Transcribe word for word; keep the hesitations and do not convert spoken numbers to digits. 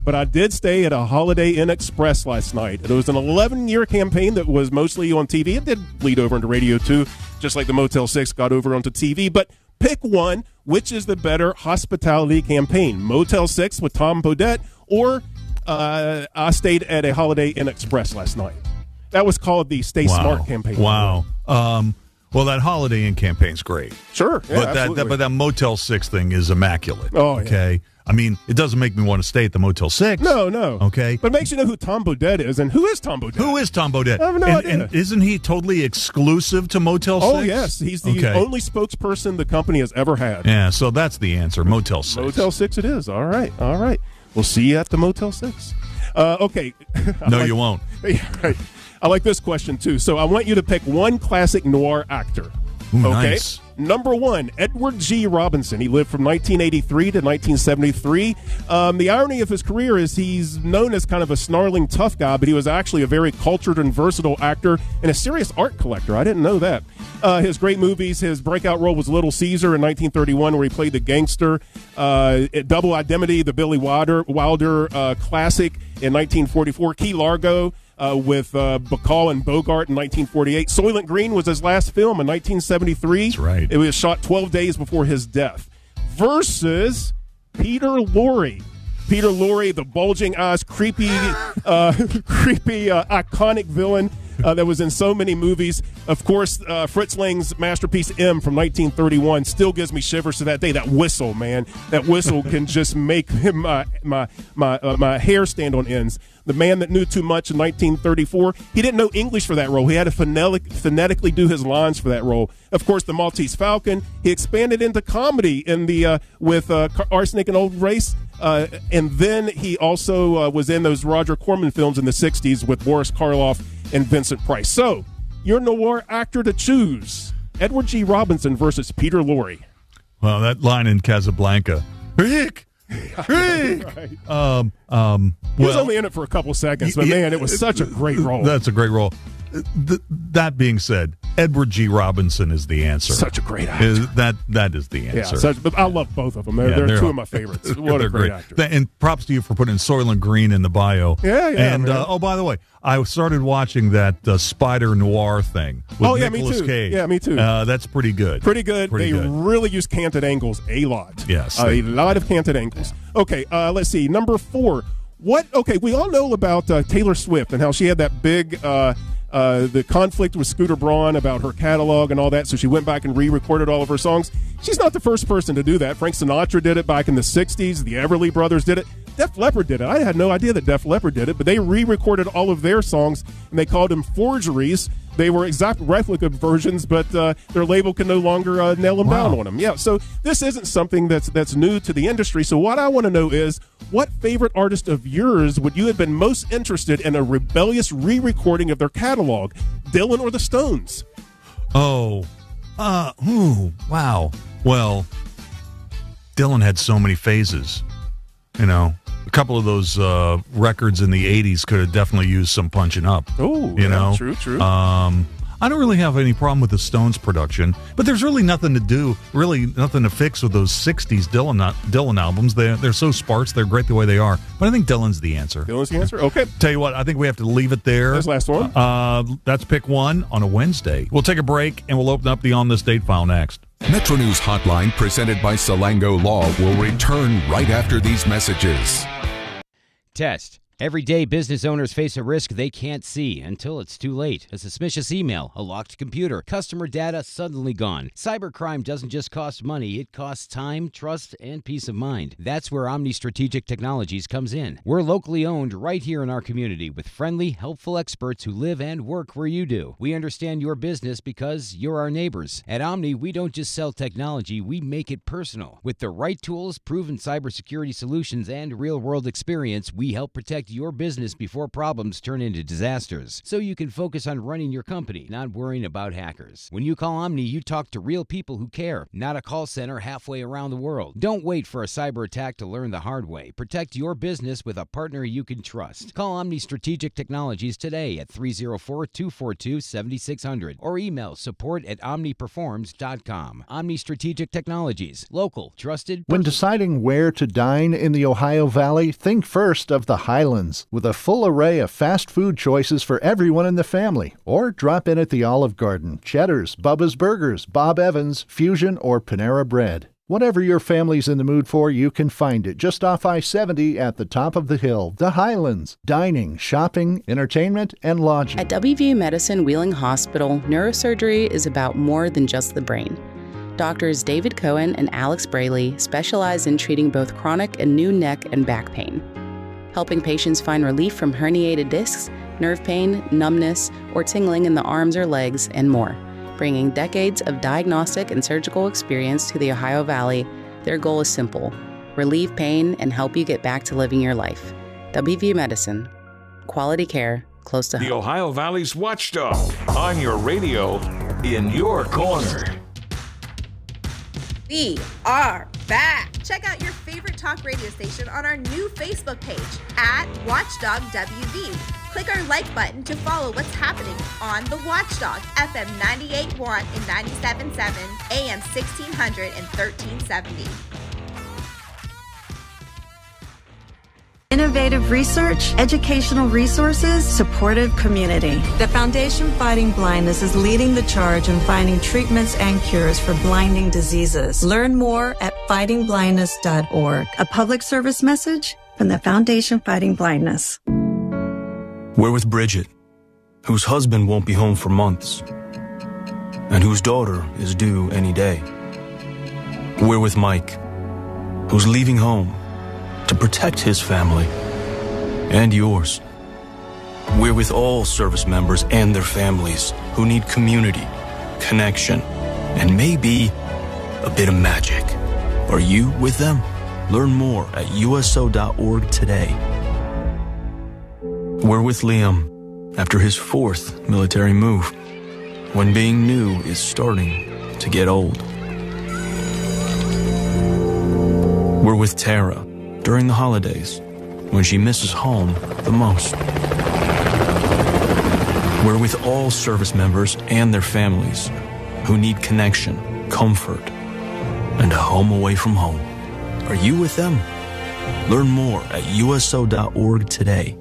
but I did stay at a Holiday Inn Express last night. It was an eleven-year campaign that was mostly on T V. It did bleed over into radio, too, just like the Motel six got over onto T V. But pick one. Which is the better hospitality campaign? Motel six with Tom Bodett, or uh, I stayed at a Holiday Inn Express last night? That was called the Stay wow. Smart campaign. Wow. Um, well, that Holiday Inn campaign's great. Sure. Yeah, but that, that but that Motel six thing is immaculate. Oh, yeah. Okay. I mean, it doesn't make me want to stay at the Motel six. No, no. Okay. But it makes you know who Tom Bodett is. And who is Tom Bodett? Who is Tom Bodett? I have no and, idea. And isn't he totally exclusive to Motel six? Oh, yes. He's the okay. only spokesperson the company has ever had. Yeah, so that's the answer. Motel six. Motel six it is. All right. All right. We'll see you at the Motel six. Uh, okay. No, like, you won't. Yeah, right. I like this question, too. So I want you to pick one classic noir actor. Ooh, okay. Nice. Number one, Edward G. Robinson. He lived from nineteen eighty-three to nineteen seventy-three. Um, the irony of his career is he's known as kind of a snarling tough guy, but he was actually a very cultured and versatile actor and a serious art collector. I didn't know that. Uh, his great movies, his breakout role was Little Caesar in nineteen thirty-one, where he played the gangster. Uh, Double Indemnity, the Billy Wilder, Wilder uh, classic in nineteen forty-four. Key Largo. Uh, with uh, Bacall and Bogart in nineteen forty-eight. Soylent Green was his last film in nineteen seventy-three. That's right. It was shot twelve days before his death. Versus Peter Lorre. Peter Lorre, the bulging eyes, creepy, uh, creepy, uh, iconic villain uh, that was in so many movies. Of course, uh, Fritz Lang's masterpiece M from nineteen thirty-one still gives me shivers to that day. That whistle, man, that whistle can just make my my my uh, my hair stand on ends. The Man That Knew Too Much in nineteen thirty-four. He didn't know English for that role. He had to phonetic, phonetically do his lines for that role. Of course, The Maltese Falcon. He expanded into comedy in the uh, with uh, Arsenic and Old Race. Uh, and then he also uh, was in those Roger Corman films in the sixties with Boris Karloff and Vincent Price. So, your noir actor to choose, Edward G. Robinson versus Peter Lorre. Well, that line in Casablanca, Rick, Rick. Right. Um, um, He was well, only in it for a couple seconds, but yeah, man, it was such a great role. That's a great role. Th- that being said, Edward G. Robinson is the answer. Such a great actor. Is, that that is the Yeah, answer. such, but I love both of them. They're, Yeah, they're, they're two all- of my favorites. What a They're great, great. actor. Th- And props to you for putting Soylent Green in the bio. Yeah, yeah, And man. uh, oh, by the way, I started watching that uh, Spider Noir thing with Oh, yeah, me Nicolas too. Cage. Yeah, me too. Uh, that's pretty good. Pretty good. Pretty they good. really use canted angles a lot. Yes, a they- lot of canted angles. Okay, uh, let's see. Number four. What? Okay, we all know about uh, Taylor Swift and how she had that big uh, uh, the conflict with Scooter Braun about her catalog and all that. So she went back and re-recorded all of her songs. She's not the first person to do that. Frank Sinatra did it back in the sixties. The Everly Brothers did it. Def Leppard did it. I had no idea that Def Leppard did it, but they re-recorded all of their songs, and they called them forgeries. They were exact replica versions, but uh, their label can no longer uh, nail them Wow. down on them. Yeah, so this isn't something that's that's new to the industry. So what I want to know is, what favorite artist of yours would you have been most interested in a rebellious re-recording of their catalog, Dylan or the Stones? Oh, uh, ooh, wow. Well, Dylan had so many phases. You know, a couple of those uh, records in the eighties could have definitely used some punching up. Oh, you yeah, know, true, true. Um, I don't really have any problem with the Stones production, but there's really nothing to do, really nothing to fix with those sixties Dylan Dylan albums. They they're so sparse, they're great the way they are. But I think Dylan's the answer. Dylan's the answer? Okay. Tell you what, I think we have to leave it there. That's the last one. Uh, that's pick one on a Wednesday. We'll take a break, and we'll open up the On This Date file next. Metro News Hotline, presented by Salango Law, will return right after these messages. Test. Every day, business owners face a risk they can't see until it's too late. A suspicious email, a locked computer, customer data suddenly gone. Cybercrime doesn't just cost money, it costs time, trust, and peace of mind. That's where Omni Strategic Technologies comes in. We're locally owned right here in our community with friendly, helpful experts who live and work where you do. We understand your business because you're our neighbors. At Omni, we don't just sell technology, we make it personal. With the right tools, proven cybersecurity solutions, and real-world experience, we help protect your business before problems turn into disasters, so you can focus on running your company, not worrying about hackers. When you call Omni, you talk to real people who care, not a call center halfway around the world. Don't wait for a cyber attack to learn the hard way. Protect your business with a partner you can trust. Call Omni Strategic Technologies today at three oh four, two four two, seven six zero zero or email support at omniperforms dot com. Omni Strategic Technologies. Local. Trusted. When deciding where to dine in the Ohio Valley, think first of the Highlands, with a full array of fast food choices for everyone in the family. Or drop in at the Olive Garden, Cheddar's, Bubba's Burgers, Bob Evans, Fusion, or Panera Bread. Whatever your family's in the mood for, you can find it just off I seventy at the top of the hill. The Highlands. Dining, shopping, entertainment, and lodging. At W V U Medicine Wheeling Hospital, neurosurgery is about more than just the brain. Doctors David Cohen and Alex Braley specialize in treating both chronic and new neck and back pain, helping patients find relief from herniated discs, nerve pain, numbness, or tingling in the arms or legs, and more. Bringing decades of diagnostic and surgical experience to the Ohio Valley, their goal is simple: relieve pain and help you get back to living your life. W V U Medicine. Quality care close to home. The Ohio Valley's Watchdog, on your radio, in your corner. We are back. Check out your favorite talk radio station on our new Facebook page at Watchdog W V. Click our like button to follow what's happening on the Watchdog, F M ninety-eight point one and ninety-seven point seven, A M sixteen hundred and thirteen seventy. Innovative research, educational resources, supportive community. The Foundation Fighting Blindness is leading the charge in finding treatments and cures for blinding diseases. Learn more at fighting blindness dot org. A public service message from the Foundation Fighting Blindness. We're with Bridget, whose husband won't be home for months, and whose daughter is due any day. We're with Mike, who's leaving home to protect his family and yours. We're with all service members and their families who need community, connection, and maybe a bit of magic. Are you with them? Learn more at U S O dot org today. We're with Liam after his fourth military move, when being new is starting to get old. We're with Tara during the holidays, when she misses home the most. We're with all service members and their families who need connection, comfort, and a home away from home. Are you with them? Learn more at U S O dot org today.